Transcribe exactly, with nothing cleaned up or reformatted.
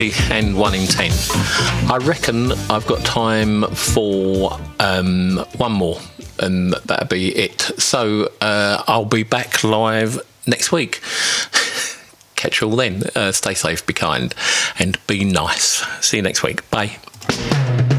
and one in ten. I reckon I've got time for um, one more, and that'll be it. So uh, I'll be back live next week. Catch you all then. Uh, stay safe, be kind, and be nice. See you next week. Bye.